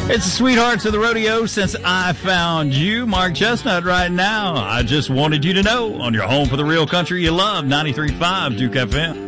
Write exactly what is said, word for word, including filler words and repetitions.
It's the sweethearts of the rodeo since I found you. Mark Chestnut right now. I just wanted you to know on your home for the real country you love, ninety-three point five Duke F M.